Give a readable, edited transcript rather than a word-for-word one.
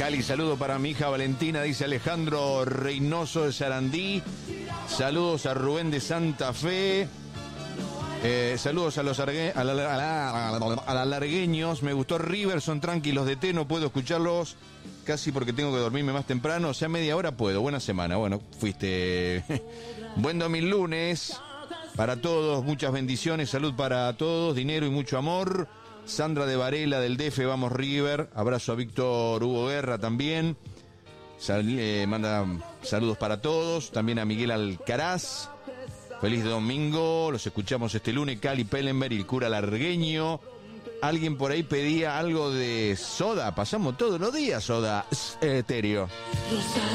Cali, saludo para mi hija Valentina, dice Alejandro Reynoso de Sarandí. Saludos a Rubén de Santa Fe. Saludos a los alargueños. Me gustó River, son tranquilos de té, no puedo escucharlos casi porque tengo que dormirme más temprano. O sea, media hora puedo. Buena semana. Bueno, fuiste. Buen domingo lunes para todos. Muchas bendiciones. Salud para todos. Dinero y mucho amor. Sandra de Varela del DF, vamos River. Abrazo a Víctor Hugo Guerra también. Manda saludos para todos. También a Miguel Alcaraz. Feliz domingo, los escuchamos este lunes. Cali Pellenberg y el cura largueño. Alguien por ahí pedía algo de Soda. Pasamos todos los días Soda Estéreo.